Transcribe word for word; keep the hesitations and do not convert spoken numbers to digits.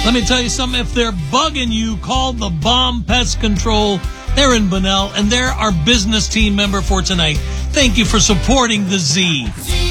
Let me tell you something. If they're bugging you, call the Bomb Pest Control. They're in Bunnell, and they're our business team member for tonight. Thank you for supporting the Z.